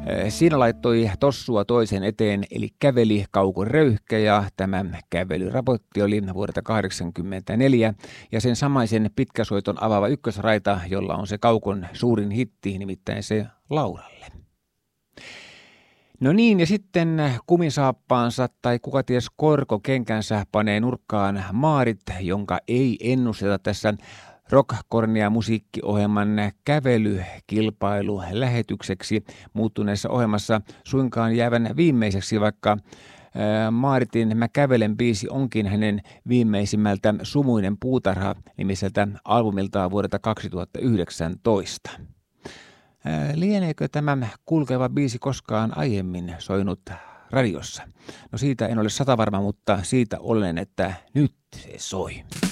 Siinä laittoi tossua toisen eteen, eli käveli Kauko Röyhkä, ja tämä kävelyraportti oli vuodelta 1984, ja sen samaisen pitkäsoiton avaava ykkösraita, jolla on se Kaukon suurin hitti, nimittäin se Lauralle. No niin, ja sitten kumisaappaansa tai kuka ties korkokenkänsä panee nurkkaan Maarit, jonka ei ennusteta tässä Rock-Kornia musiikkiohjelman kävelykilpailu lähetykseksi muuttuneessa ohjelmassa suinkaan jäävän viimeiseksi, vaikka Maaritin Mä kävelen biisi onkin hänen viimeisimmältä Sumuinen puutarha -nimiseltä albumiltaan vuodelta 2019. Lieneekö tämä kulkeva biisi koskaan aiemmin soinut radiossa? No siitä en ole satavarma, mutta siitä olen, että nyt se soi.